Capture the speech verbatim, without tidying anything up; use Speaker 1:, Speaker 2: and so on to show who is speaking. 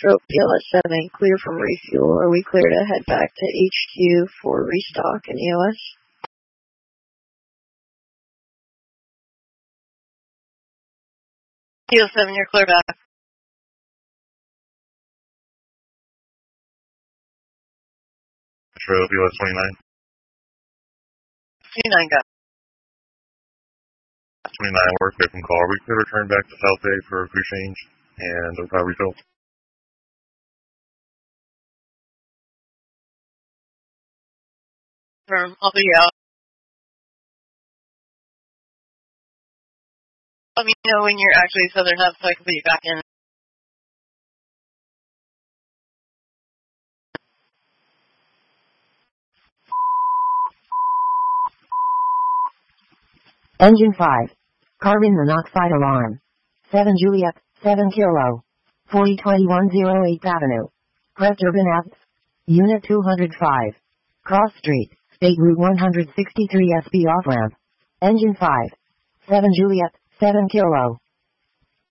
Speaker 1: Trope B L S seven, clear from refuel. Are we clear to head back to H Q for restock and E O S?
Speaker 2: E O seven, you're clear back.
Speaker 3: Trope B L S twenty-nine.
Speaker 2: twenty-nine, got
Speaker 3: twenty-nine, we're clear from call. We could return back to South Bay for a crew change and a uh, refill.
Speaker 2: Confirm. I'll be out. Let me know when you're actually Southern Hub so I can put you back in.
Speaker 4: Engine five. Carbon monoxide alarm. seven Juliet, seven Kilo. forty twenty-one oh eighth Avenue. Crest Urban Apps. Unit two hundred five. Cross Street, State Route one sixty-three S B off-ramp. Engine five. seven Juliet, seven Kilo.